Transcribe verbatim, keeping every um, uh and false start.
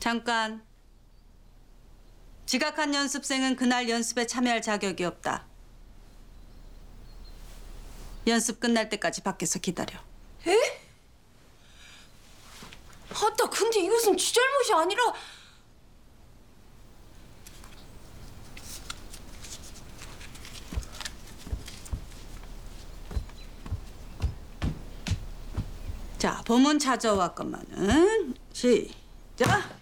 잠깐. 지각한 연습생은 그날 연습에 참여할 자격이 없다. 연습 끝날 때까지 밖에서 기다려. 에? 아따, 근데 이것은 지 잘못이 아니라... 자, 보문 찾아왔건만은 시작.